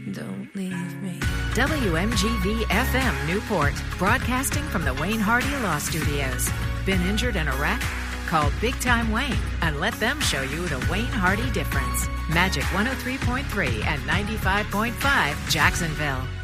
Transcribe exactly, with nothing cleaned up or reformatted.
Don't leave me. W M G V F M Newport, broadcasting from the Wayne Hardy Law Studios. Been injured in a wreck? Call Big Time Wayne and let them show you the Wayne Hardy difference. Magic one oh three point three and ninety-five point five Jacksonville.